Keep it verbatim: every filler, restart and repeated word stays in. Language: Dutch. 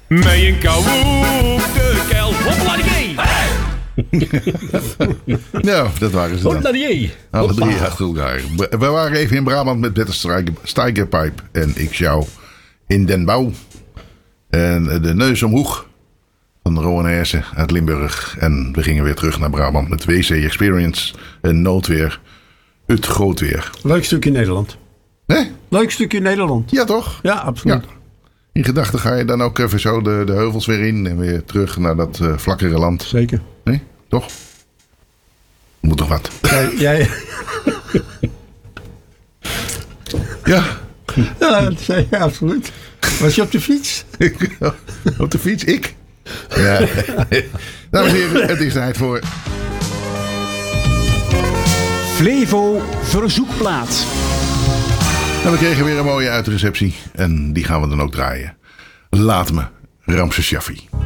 Met een koude kel. Hoppla die hey! Nou, dat waren ze dan. Hoppla die Alle drie achter elkaar. We waren even in Brabant met Bette Steigerpipe en ik jou in Den Bouw. En de neus omhoog van Rowan Hersen uit Limburg. En we gingen weer terug naar Brabant met W C Experience en noodweer. Het grootweer. Leuk stukje Nederland. Nee? Leuk stukje Nederland. Ja, toch? Ja, absoluut. Ja. In gedachten ga je dan ook even zo de, de heuvels weer in en weer terug naar dat uh, vlakkere land. Zeker. Nee? Toch? Moet toch wat? Jij... jij... Ja. Ja, dat zei je absoluut. Was je op de fiets? Op de fiets? Ik? Ja. Dames en heren, het is tijd voor... Flevo Verzoekplaat. En we kregen weer een mooie uitreceptie. En die gaan we dan ook draaien. Laat me, Ramses Shaffi.